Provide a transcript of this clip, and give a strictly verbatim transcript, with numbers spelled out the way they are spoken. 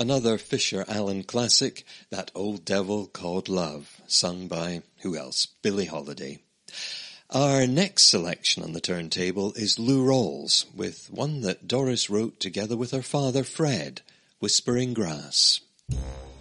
Another Fisher Allen classic, That Old Devil Called Love, sung by, who else? Billie Holiday. Our next selection on the turntable is Lou Rawls, with one that Doris wrote together with her father Fred, Whispering Grass.